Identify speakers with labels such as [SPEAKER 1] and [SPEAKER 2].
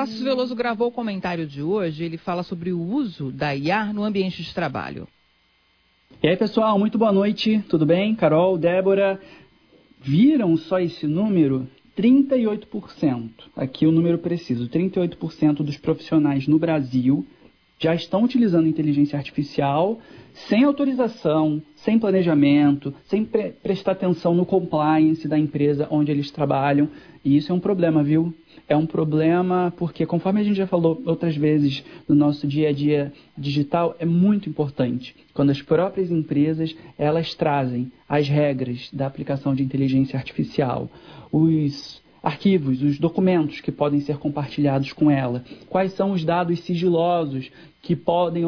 [SPEAKER 1] Tasso Veloso gravou o comentário de hoje, ele fala sobre o uso da IA no ambiente de trabalho.
[SPEAKER 2] E aí, pessoal, muito boa noite, tudo bem? Carol, Débora, viram só esse número? 38%, aqui o número preciso, 38% dos profissionais no Brasil já estão utilizando inteligência artificial sem autorização, sem planejamento, sem prestar atenção no compliance da empresa onde eles trabalham. E isso é um problema, viu? É um problema porque, conforme a gente já falou outras vezes no nosso dia a dia digital, é muito importante quando as próprias empresas elas trazem as regras da aplicação de inteligência artificial, os arquivos, os documentos que podem ser compartilhados com ela, quais são os dados sigilosos que podem